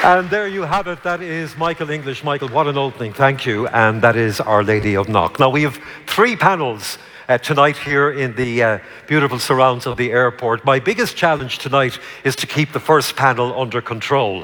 And there you have it. That is Michael English. Michael, what an opening. Thank you. And that is Our Lady of Knock. Now, we have 3 panels tonight here in the beautiful surrounds of the airport. My biggest challenge tonight is to keep the first panel under control.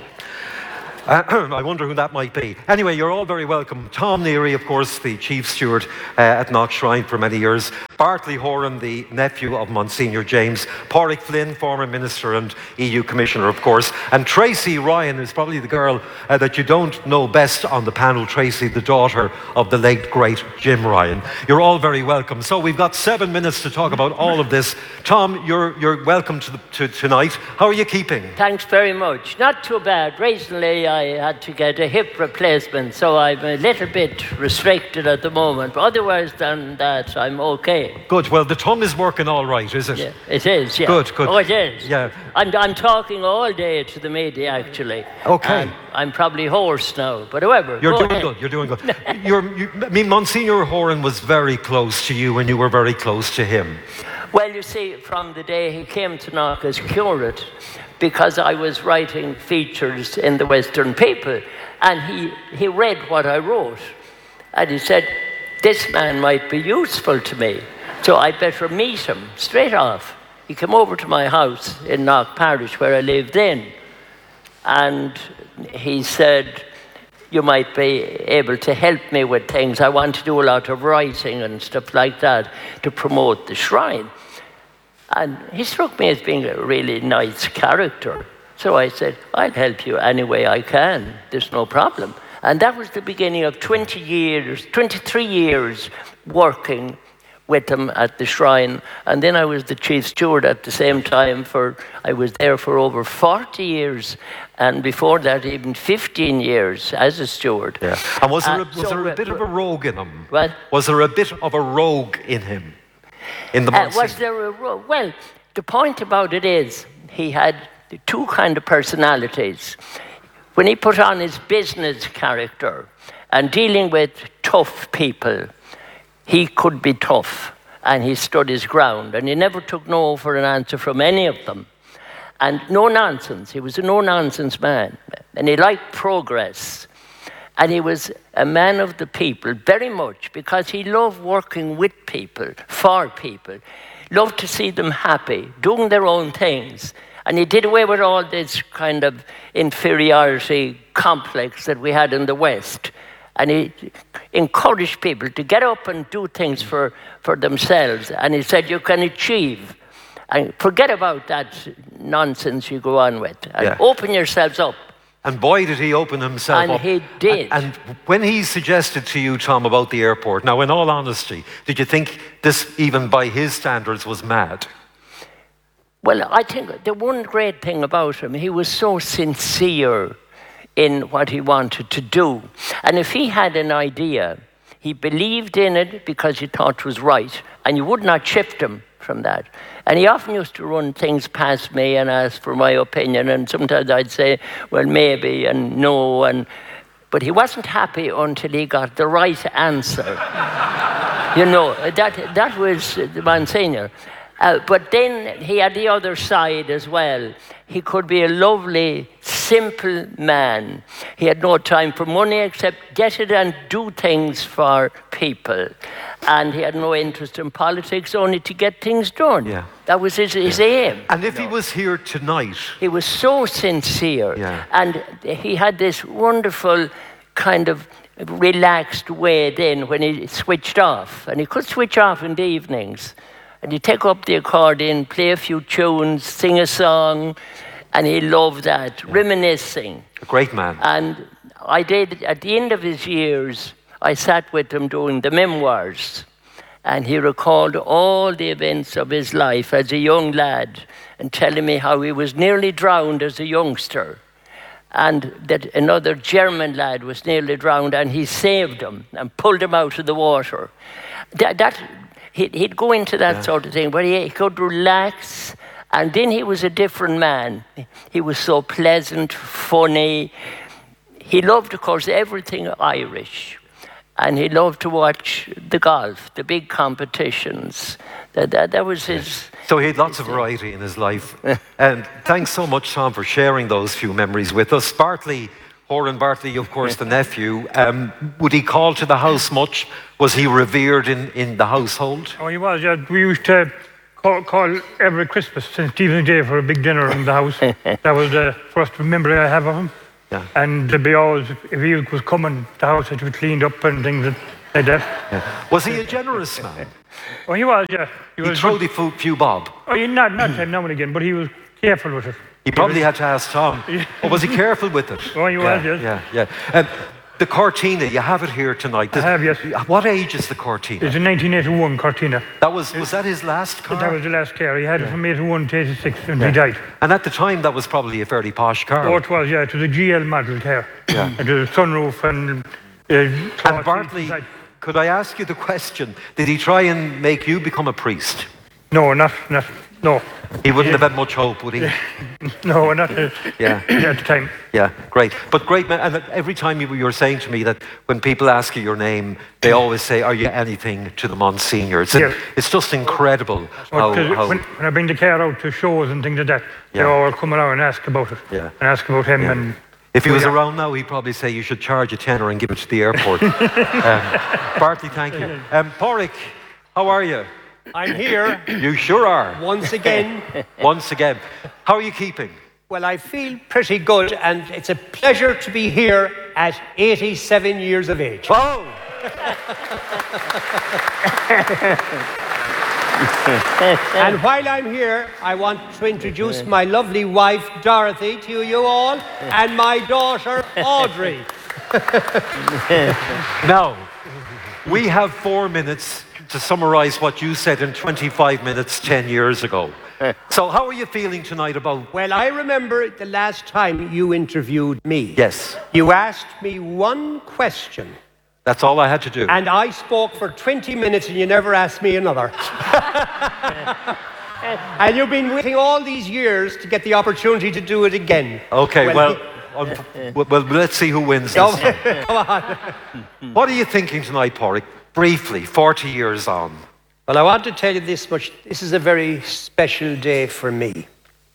I wonder who that might be. Anyway, you're all very welcome. Tom Neary, of course, the chief steward at Knock Shrine for many years. Bartley Horan, the nephew of Monsignor James. Pádraig Flynn, former minister and EU commissioner, of course. And Tracy Ryan is probably the girl that you don't know best on the panel. Tracy, the daughter of the late, great Jim Ryan. You're all very welcome. So we've got 7 minutes to talk about all of this. Tom, you're welcome to tonight. How are you keeping? Thanks very much. Not too bad. Recently, I had to get a hip replacement, so I'm a little bit restricted at the moment. But otherwise than that, I'm okay. Good. Well, the tongue is working all right, is it? Yeah, it is, yeah. Good. Oh, it is. Yeah. I'm talking all day to the media, actually. Okay. I'm probably hoarse now, but however. You're doing good. Monsignor Horan was very close to you and you were very close to him. Well, you see, from the day he came to Knock as curate, because I was writing features in the Western People, and he read what I wrote, and he said, this man might be useful to me, so I better meet him straight off. He came over to my house in Knock Parish, where I lived then, and he said, you might be able to help me with things. I want to do a lot of writing and stuff like that to promote the shrine. And he struck me as being a really nice character. So I said, I'll help you any way I can. There's no problem. And that was the beginning of 23 years working with him at the shrine. And then I was the chief steward at the same time I was there for over 40 years. And before that, even 15 years as a steward. Yeah. And was there a bit of a rogue in him? What? Was there a bit of a rogue in him? In the was there a rogue? Well, the point about it is he had 2 kind of personalities. When he put on his business character and dealing with tough people, he could be tough and he stood his ground and he never took no for an answer from any of them. And no nonsense. He was a no-nonsense man. And he liked progress. And he was a man of the people very much because he loved working with people, for people. Loved to see them happy, doing their own things. And he did away with all this kind of inferiority complex that we had in the West. And he encouraged people to get up and do things for themselves. And he said, you can achieve. And forget about that nonsense you go on with. And open yourselves up. And boy, did he open himself up. And he did. And when he suggested to you, Tom, about the airport, now in all honesty, did you think this, even by his standards, was mad? Well, I think the one great thing about him, he was so sincere in what he wanted to do. And if he had an idea, he believed in it because he thought it was right, and you would not shift him from that. And he often used to run things past me and ask for my opinion, and sometimes I'd say, well, maybe, and no, but he wasn't happy until he got the right answer. You know, that was the Monsignor. But then he had the other side as well. He could be a lovely, simple man. He had no time for money except get it and do things for people. And he had no interest in politics, only to get things done. Yeah. That was his aim. And if he was here tonight... He was so sincere. Yeah. And he had this wonderful kind of relaxed way then when he switched off. And he could switch off in the evenings. And he'd take up the accordion, play a few tunes, sing a song, and he loved that, reminiscing. A great man. And I did, at the end of his years, I sat with him doing the memoirs, and he recalled all the events of his life as a young lad, and telling me how he was nearly drowned as a youngster, and that another German lad was nearly drowned, and he saved him and pulled him out of the water. He'd go into that sort of thing, but he could relax, and then he was a different man. He was so pleasant, funny. He loved, of course, everything Irish. And he loved to watch the golf, the big competitions. That was his... So he had lots of variety in his life. And thanks so much, Tom, for sharing those few memories with us. Bartley, Horan Bartley, of course, the nephew, would he call to the house much? Was he revered in the household? Oh, he was, yeah. We used to call every Christmas, St. Stephen's Day, for a big dinner in the house. That was the first memory I have of him. Yeah. And there'd be always, if he was coming, the house had to be cleaned up and things like that. Yeah. Was he a generous man? Oh, he was, yeah. He threw the few bob. Oh, not time now and again, but he was careful with it. He probably had to ask Tom. Or was he careful with it? Oh, he was, yes. Yeah. The Cortina, you have it here tonight. I have, yes. What age is the Cortina? It's a 1981 Cortina. Was that his last car? That was the last car. He had it from 81 to 86 and he died. And at the time, that was probably a fairly posh car. Oh, it was, yeah. It was a GL model car. Yeah. It was a sunroof and... and Bartley, could I ask you the question, did he try and make you become a priest? No. He wouldn't have had much hope, would he? No, not at the time. Yeah, great. But great, man. And every time you were saying to me that when people ask you your name, they always say, are you anything to the Monsignor? It's just incredible how... When I bring the car out to shows and things like that, they all come around and ask about it. Yeah. And ask about him. Yeah. And if he was around now, he'd probably say you should charge a tenner and give it to the airport. Bartley, thank you. Pádraig, how are you? I'm here. You sure are. Once again. Once again. How are you keeping? Well, I feel pretty good, and it's a pleasure to be here at 87 years of age. Whoa! And while I'm here, I want to introduce my lovely wife, Dorothy, to you all, and my daughter, Audrey. Now, we have 4 minutes to summarize what you said in 25 minutes 10 years ago. So how are you feeling tonight about... Well, I remember the last time you interviewed me. Yes. You asked me one question. That's all I had to do. And I spoke for 20 minutes and you never asked me another. And you've been waiting all these years to get the opportunity to do it again. Okay, well, let's see who wins this time. Come on. What are you thinking tonight, Pádraig? Briefly, 40 years on. Well, I want to tell you this much. This is a very special day for me.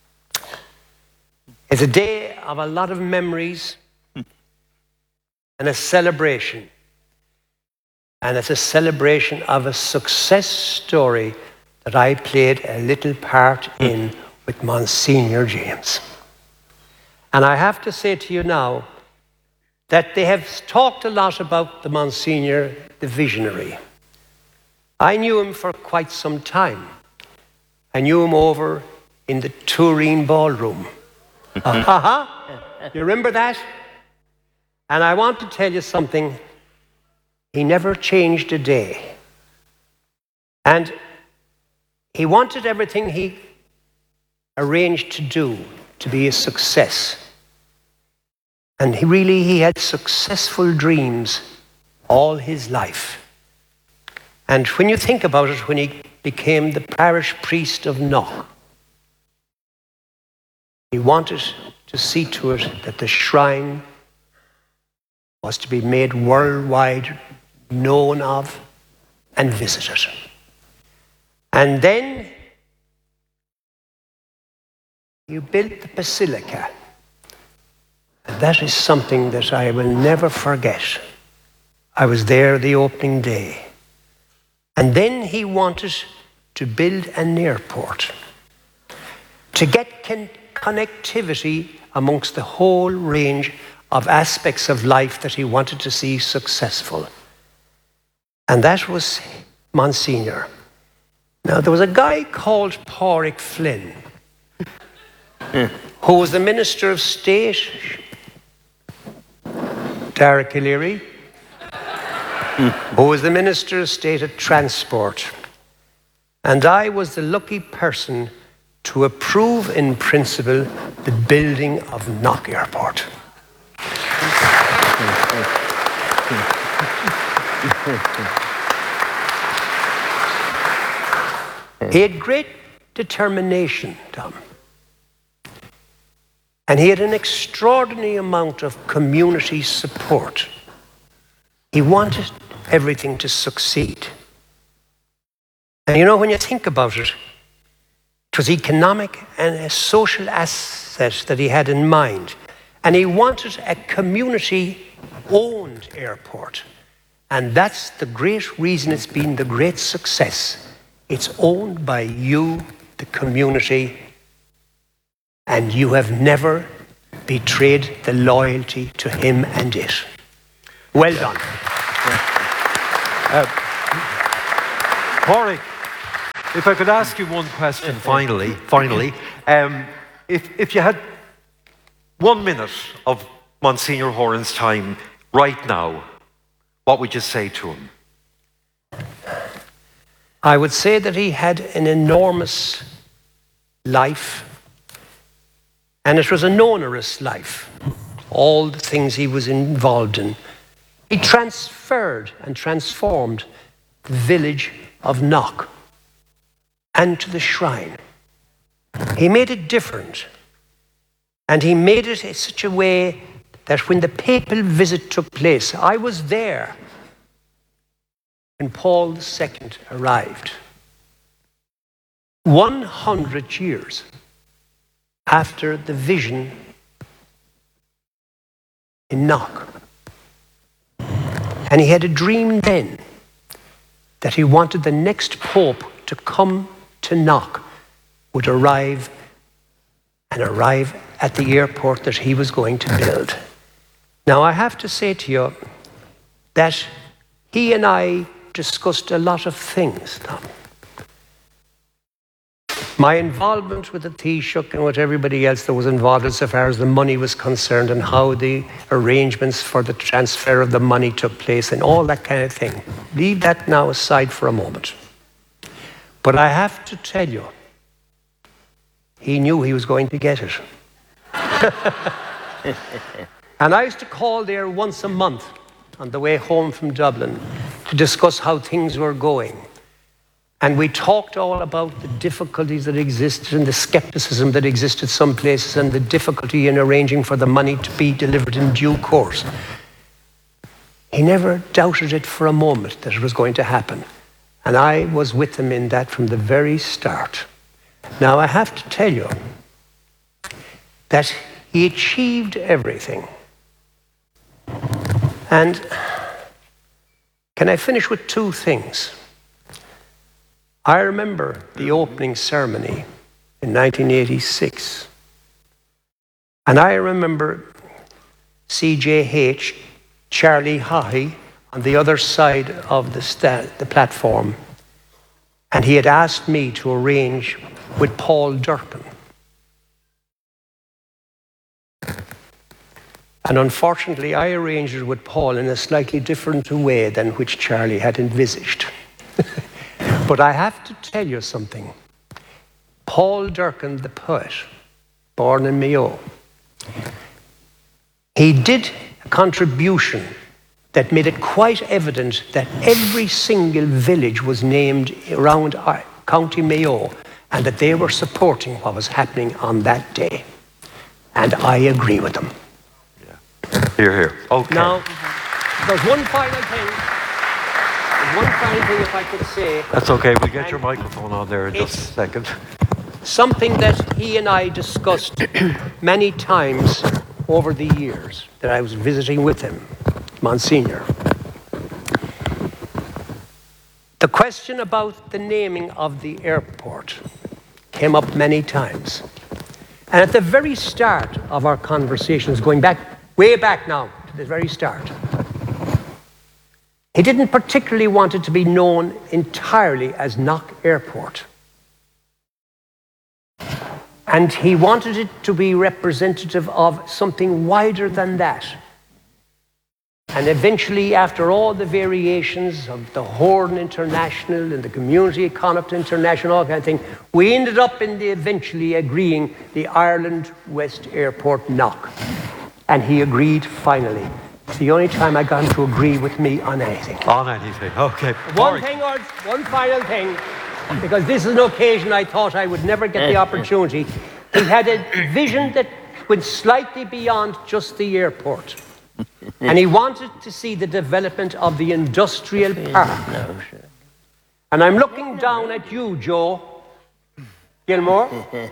It's a day of a lot of memories and a celebration. And it's a celebration of a success story that I played a little part in with Monsignor James. And I have to say to you now that they have talked a lot about the Monsignor, the visionary. I knew him for quite some time. I knew him over in the Turin Ballroom. You remember that? And I want to tell you something. He never changed a day. And he wanted everything he arranged to do to be a success. And he had successful dreams all his life. And when you think about it, when he became the parish priest of Knock, he wanted to see to it that the shrine was to be made worldwide known of and visited. And then you built the basilica. And that is something that I will never forget. I was there the opening day. And then he wanted to build an airport to get connectivity amongst the whole range of aspects of life that he wanted to see successful. And that was Monsignor. Now, there was a guy called Pádraig Flynn, who was the Minister of State, Dara Calleary, who was the Minister of State at Transport. And I was the lucky person to approve in principle the building of Knock Airport. He had great determination, Tom. And he had an extraordinary amount of community support. He wanted everything to succeed. And you know, when you think about it, it was economic and a social asset that he had in mind. And he wanted a community-owned airport. And that's the great reason it's been the great success. It's owned by you, the community, and you have never betrayed the loyalty to him and it. Well done. Pádraig, if I could ask you one question finally, if you had 1 minute of Monsignor Horan's time right now, what would you say to him? I would say that he had an enormous life, and it was an onerous life, all the things he was involved in. He transferred and transformed the village of Knock and to the shrine. He made it different, and he made it in such a way that when the papal visit took place, I was there when Paul II arrived. 100 years after the vision in Knock. And he had a dream then that he wanted the next pope to come to Knock, would arrive at the airport that he was going to build. Now, I have to say to you that he and I discussed a lot of things, Tom. My involvement with the Taoiseach and with everybody else that was involved as far as the money was concerned and how the arrangements for the transfer of the money took place and all that kind of thing. Leave that now aside for a moment. But I have to tell you, he knew he was going to get it. And I used to call there once a month on the way home from Dublin to discuss how things were going. And we talked all about the difficulties that existed and the skepticism that existed some places and the difficulty in arranging for the money to be delivered in due course. He never doubted it for a moment that it was going to happen. And I was with him in that from the very start. Now, I have to tell you that he achieved everything. And can I finish with two things? I remember the opening ceremony in 1986. And I remember CJH, Charlie Haughey, on the other side of the platform. And he had asked me to arrange with Paul Durcan. And unfortunately, I arranged it with Paul in a slightly different way than which Charlie had envisaged. But I have to tell you something. Paul Durcan, the poet, born in Mayo, he did a contribution that made it quite evident that every single village was named around County Mayo and that they were supporting what was happening on that day. And I agree with them. Hear, hear. Okay. Now, there's one final thing. One final thing, if I could say. That's okay. We'll get your microphone on there in just a second. Something that he and I discussed many times over the years that I was visiting with him, Monsignor. The question about the naming of the airport came up many times. And at the very start of our conversations, going back, way back now, to the very start, he didn't particularly want it to be known entirely as Knock Airport. And he wanted it to be representative of something wider than that. And eventually, after all the variations of the Horn International and the Community Connaught International, all kind of thing, we ended up in eventually agreeing the Ireland West Airport Knock. And he agreed finally. It's the only time I got him to agree with me on anything. On anything, okay. One final thing, because this is an occasion I thought I would never get the opportunity. He had a vision that went slightly beyond just the airport. And he wanted to see the development of the industrial park. And I'm looking down at you, Joe Gilmore.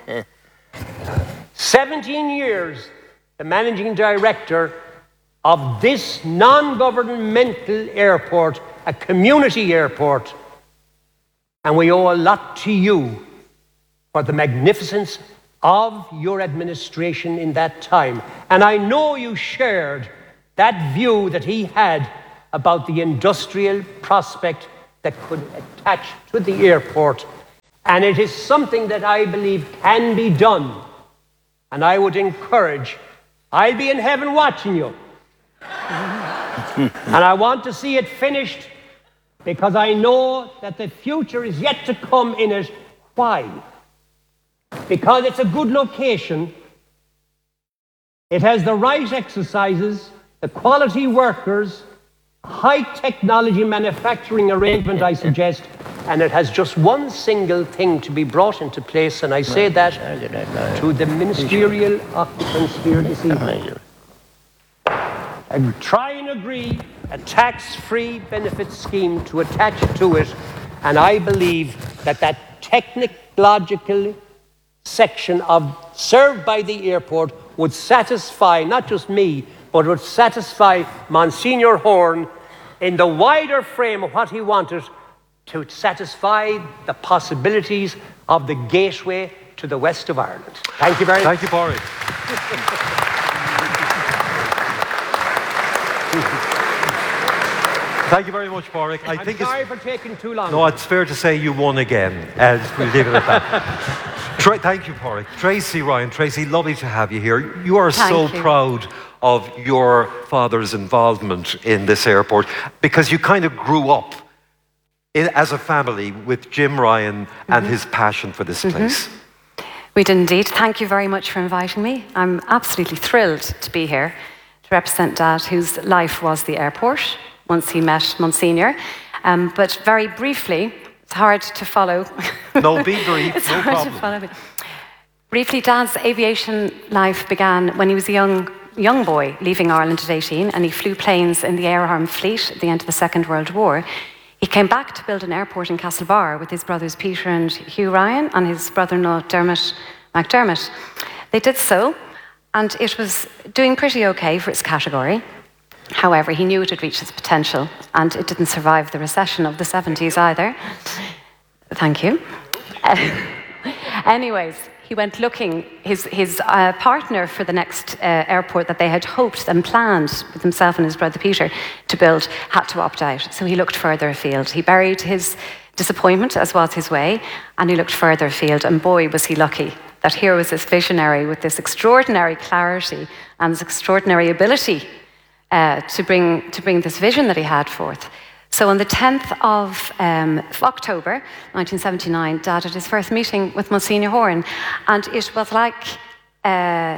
17 years, the managing director of this non-governmental airport, a community airport. And we owe a lot to you for the magnificence of your administration in that time. And I know you shared that view that he had about the industrial prospect that could attach to the airport. And it is something that I believe can be done. And I would encourage, I'll be in heaven watching you. And I want to see it finished because I know that the future is yet to come in it. Why? Because it's a good location. It has the right exercises, the quality workers, high technology manufacturing arrangement, I suggest, and it has just one single thing to be brought into place, and I say that to the ministerial occupants here this evening. And try and agree a tax-free benefit scheme to attach to it, and I believe that that technological section served by the airport would satisfy not just me, but would satisfy Monsignor Horn in the wider frame of what he wanted to satisfy the possibilities of the gateway to the west of Ireland. Thank you very much. Thank you, Pádraig. Thank you very much, Pádraig. I'm sorry for taking too long. No, it's fair to say you won again. We'll leave it at that. Thank you, Pádraig. Tracy Ryan. Tracy, lovely to have you here. You are so proud of your father's involvement in this airport because you kind of grew up as a family with Jim Ryan and his passion for this place. We did indeed. Thank you very much for inviting me. I'm absolutely thrilled to be here to represent Dad, whose life was the airport once he met Monsignor. But very briefly, it's hard to follow. No, be brief, It's no hard problem. to follow. Briefly, Dad's aviation life began when he was a young boy, leaving Ireland at 18, and he flew planes in the Air Arm Fleet at the end of the Second World War. He came back to build an airport in Castlebar with his brothers Peter and Hugh Ryan and his brother-in-law Dermot McDermott. They did so, and it was doing pretty okay for its category. However, he knew it had reached its potential, and it didn't survive the recession of the 70s either. Thank you. Anyways, he went looking. His partner for the next airport that they had hoped and planned with himself and his brother Peter to build had to opt out. So he looked further afield. He buried his disappointment, as was his way, and he looked further afield. And boy, was he lucky that here was this visionary with this extraordinary clarity and this extraordinary ability to bring this vision that he had forth. So on the 10th of October 1979, Dad had his first meeting with Monsignor Horn, and it was like they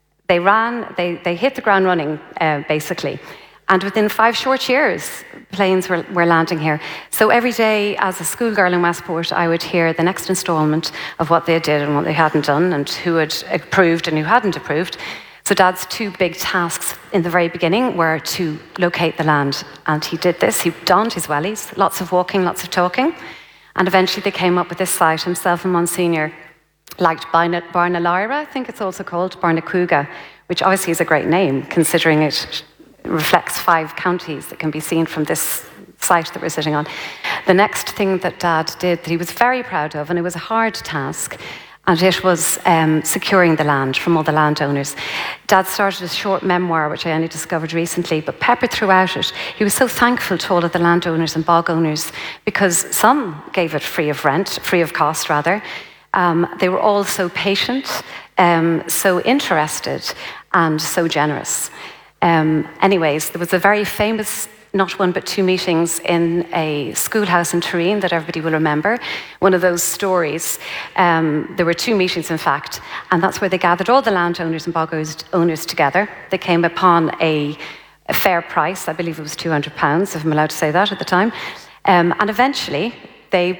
hit the ground running, basically. And within 5 short years, planes were landing here. So every day, as a schoolgirl in Westport, I would hear the next instalment of what they did and what they hadn't done, and who had approved and who hadn't approved. So Dad's 2 big tasks in the very beginning were to locate the land. And he did this. He donned his wellies, lots of walking, lots of talking. And eventually they came up with this site. Himself and Monsignor liked Barnalyra, I think it's also called, Barnacuga, which obviously is a great name, considering it reflects 5 counties that can be seen from this site that we're sitting on. The next thing that Dad did that he was very proud of, and it was a hard task, and it was securing the land from all the landowners. Dad started a short memoir, which I only discovered recently, but peppered throughout it, he was so thankful to all of the landowners and bog owners because some gave it free of cost rather. They were all so patient, so interested, and so generous. Anyways, there was a very famous not 1 but 2 meetings in a schoolhouse in Turin that everybody will remember. One of those stories, there were 2 meetings in fact, and that's where they gathered all the landowners and bog owners together. They came upon a fair price, I believe it was £200, if I'm allowed to say that at the time, and eventually they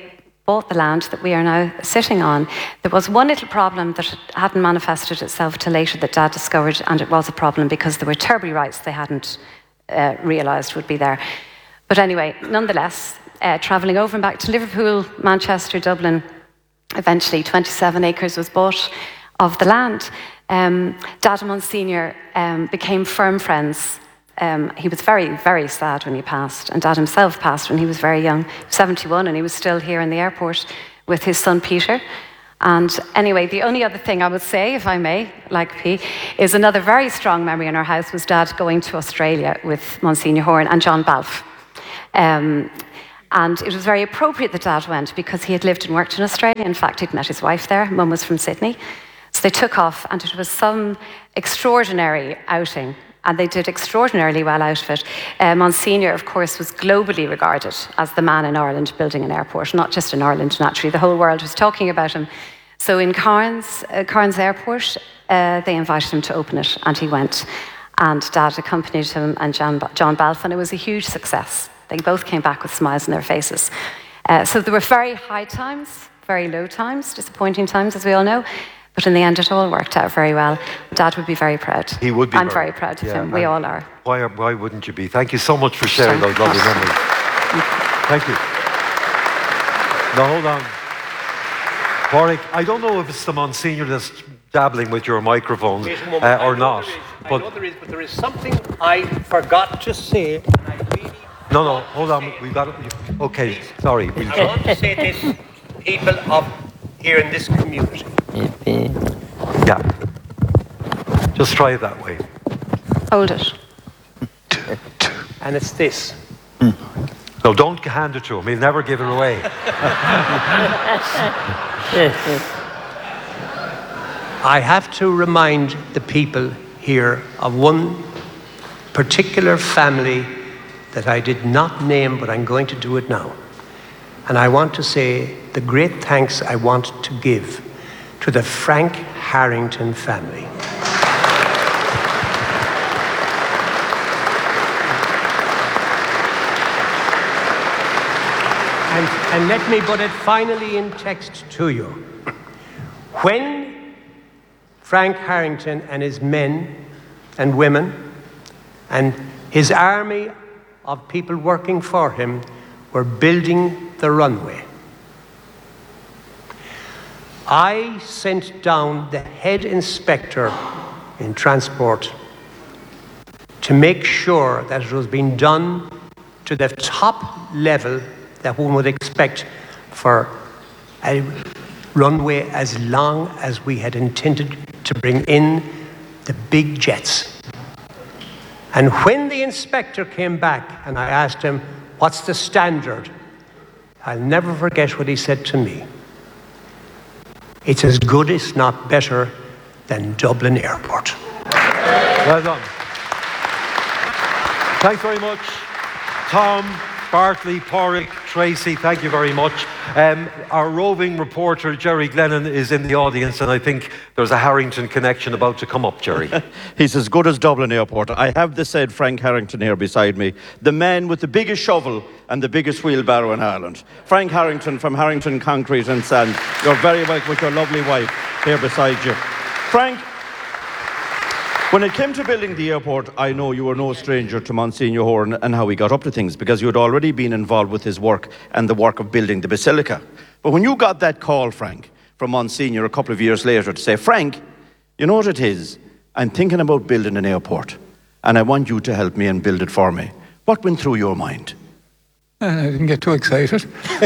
bought the land that we are now sitting on. There was one little problem that hadn't manifested itself till later that Dad discovered, and it was a problem because there were turbary rights they hadn't realised would be there. But anyway, nonetheless, travelling over and back to Liverpool, Manchester, Dublin, eventually 27 acres was bought of the land. Dad and Monsignor became firm friends. He was very, very sad when he passed, and Dad himself passed when he was very young, 71, and he was still here in the airport with his son Peter. And anyway, the only other thing I would say, if I may, like P, is another very strong memory in our house was Dad going to Australia with Monsignor Horan and John Balfe. And it was very appropriate that Dad went because he had lived and worked in Australia. In fact, he'd met his wife there. Mum was from Sydney. So they took off, and it was some extraordinary outing. And they did extraordinarily well out of it. Monsignor, of course, was globally regarded as the man in Ireland building an airport, not just in Ireland, naturally. The whole world was talking about him. So in Cairns Airport, they invited him to open it, and he went. And Dad accompanied him and John Balfe, and it was a huge success. They both came back with smiles on their faces. So there were very high times, very low times, disappointing times, as we all know. But in the end, it all worked out very well. Dad would be very proud. He would be. I'm very proud of him. We all are. Why wouldn't you be? Thank you so much for sharing those lovely memories. Thank you. Now, hold on. Warwick, I don't know if it's the Monsignor that's dabbling with your microphone or not. I know there is, but there is something I forgot to say. And I really No, hold on. We've got it. Okay, sorry. I want to say this, people of here in this community. Yeah. Just try it that way. Hold it. And it's this. No, don't hand it to him. He'll never give it away. I have to remind the people here of one particular family that I did not name, but I'm going to do it now. And I want to say the great thanks I want to give to the Frank Harrington family. And let me put it finally in text to you. When Frank Harrington and his men and women and his army of people working for him were building the runway, I sent down the head inspector in transport to make sure that it was being done to the top level that one would expect for a runway as long as we had intended to bring in the big jets. And when the inspector came back and I asked him, what's the standard? I'll never forget what he said to me. It's as good, if not better, than Dublin Airport. Well done. Thanks very much, Tom, Bartley, Porrick, Tracy, thank you very much. Our roving reporter, Jerry Glennon, is in the audience, and I think there's a Harrington connection about to come up, Jerry. He's as good as Dublin Airport. I have the said Frank Harrington here beside me, the man with the biggest shovel and the biggest wheelbarrow in Ireland. Frank Harrington from Harrington Concrete and Sand. You're very welcome with your lovely wife here beside you. Frank, when it came to building the airport, I know you were no stranger to Monsignor Horan and how he got up to things, because you had already been involved with his work and the work of building the Basilica. But when you got that call, Frank, from Monsignor a couple of years later to say, Frank, you know what it is? I'm thinking about building an airport, and I want you to help me and build it for me. What went through your mind? And I didn't get too excited.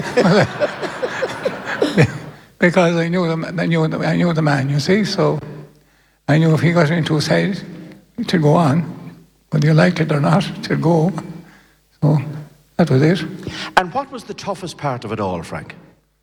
Because I knew the man, you see, so I knew if he got into his head, to go on, whether you liked it or not, to go. So that was it. And what was the toughest part of it all, Frank?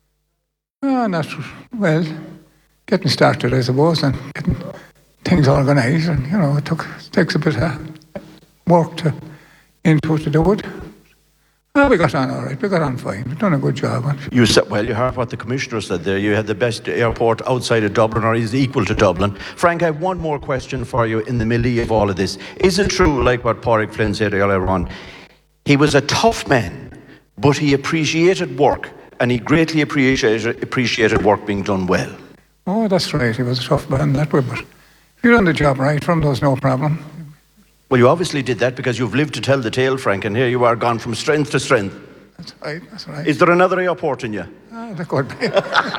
Well, getting started, I suppose, and getting things organised, and it takes a bit of work to do it. Well, we got on all right. We got on fine. We've done a good job. You said, well, you heard what the commissioner said there. You had the best airport outside of Dublin, or is equal to Dublin. Frank, I have one more question for you in the middle of all of this. Is it true, like what Porrick Flynn said earlier on, he was a tough man, but he appreciated work and he greatly appreciated work being done well. Oh, that's right. He was a tough man that way, but if you done the job right from, there was no problem. Well, you obviously did that because you've lived to tell the tale, Frank, and here you are gone from strength to strength. That's right, that's right. Is there another airport in you? Ah, that could be.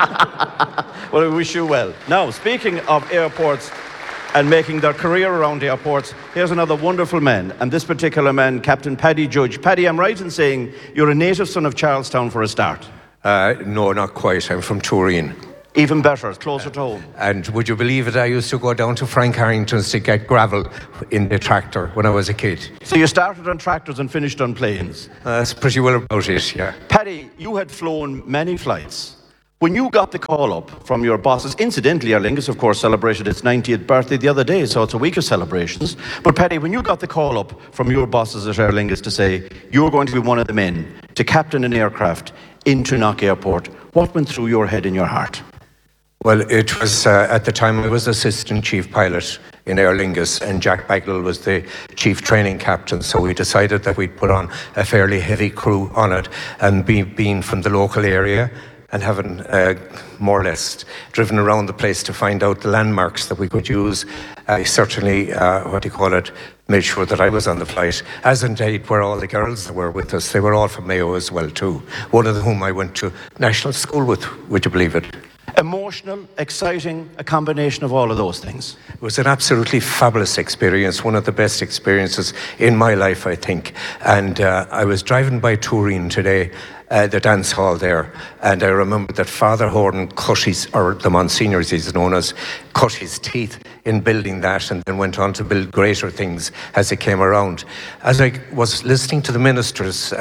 Well, I wish you well. Now, speaking of airports and making their career around airports, here's another wonderful man, and this particular man, Captain Paddy Judge. Paddy, I'm right in saying you're a native son of Charlestown for a start? No, not quite. I'm from Turin. Even better, closer to home. And would you believe it, I used to go down to Frank Harrington's to get gravel in the tractor when I was a kid. So you started on tractors and finished on planes? That's pretty well about it, yeah. Paddy, you had flown many flights. When you got the call up from your bosses, incidentally, Aer Lingus, of course, celebrated its 90th birthday the other day, so it's a week of celebrations. But Paddy, when you got the call up from your bosses at Aer Lingus to say you're going to be one of the men to captain an aircraft into Knock Airport, what went through your head and your heart? Well, it was, at the time, I was assistant chief pilot in Aer Lingus, and Jack Bagwell was the chief training captain, so we decided that we'd put on a fairly heavy crew on it, and being from the local area, and having more or less driven around the place to find out the landmarks that we could use, I certainly, made sure that I was on the flight, as indeed were all the girls that were with us. They were all from Mayo as well too, one of whom I went to national school with, would you believe it? Emotional, exciting, a combination of all of those things. It was an absolutely fabulous experience, one of the best experiences in my life, I think. And I was driving by Turin today, the dance hall there, and I remember that Father Horton cut his, or the Monsignor as he's known as, cut his teeth in building that, and then went on to build greater things as it came around. As I was listening to the minister's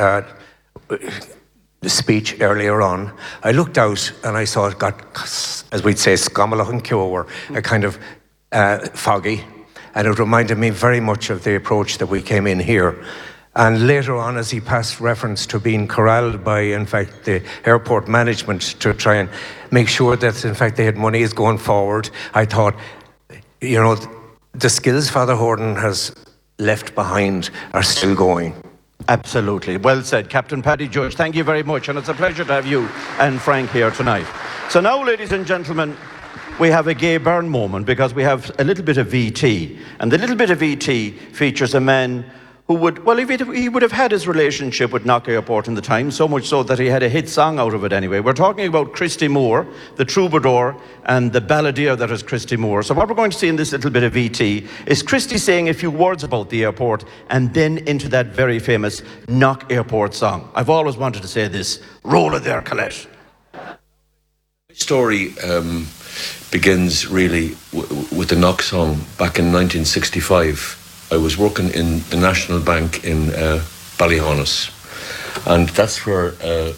the speech earlier on, I looked out and I saw it got, as we'd say, scamalach and cure, a kind of foggy, and it reminded me very much of the approach that we came in here. And later on, as he passed reference to being corralled by, in fact, the airport management to try and make sure that, in fact, they had monies going forward, I thought, you know, the skills Father Horton has left behind are still going. Absolutely. Well said, Captain Paddy Judge. Thank you very much, and it's a pleasure to have you and Frank here tonight. So now, ladies and gentlemen, we have a Gay Byrne moment because we have a little bit of VT, and the little bit of VT features a man who would, well, he would have had his relationship with Knock Airport in the time, so much so that he had a hit song out of it anyway. We're talking about Christy Moore, the troubadour, and the balladeer that is Christy Moore. So what we're going to see in this little bit of VT is Christy saying a few words about the airport and then into that very famous Knock Airport song. I've always wanted to say this. Roll it there, Colette. My story begins really with the Knock song back in 1965. I was working in the National Bank in Ballyhonus, and that's where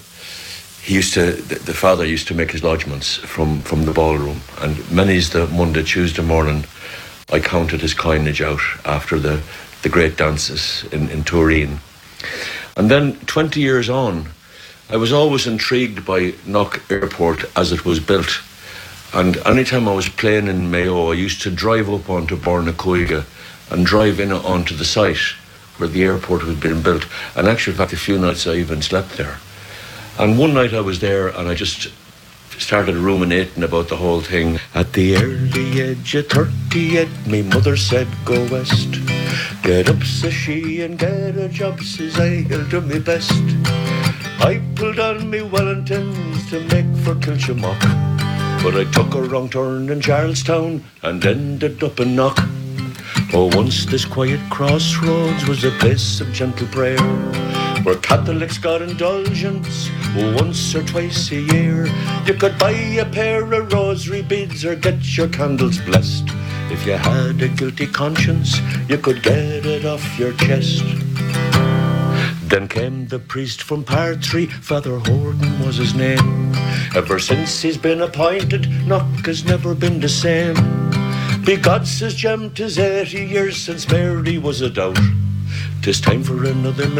the father used to make his lodgements from the ballroom. And many's the Monday, Tuesday morning, I counted his coinage out after the great dances in Turin. And then 20 years on, I was always intrigued by Knock Airport as it was built. And anytime I was playing in Mayo, I used to drive up onto Bornacoiga and drive in onto the site where the airport had been built. And actually, in fact, a few nights I even slept there. And one night I was there and I just started ruminating about the whole thing. At the early age of 38, me mother said, go west. Get up, says she, and get a job, says I'll do me best. I pulled on me Wellingtons to make for Kilchamack, but I took a wrong turn in Charlestown and ended up in Knock. Oh, once this quiet crossroads was a place of gentle prayer, where Catholics got indulgence once or twice a year. You could buy a pair of rosary beads or get your candles blessed. If you had a guilty conscience, you could get it off your chest. Then came the priest from Part 3, Father Horton was his name. Ever since he's been appointed, Knock has never been the same. Be God says Jem, 'tis 80 years since Mary was a doubt. 'Tis time for another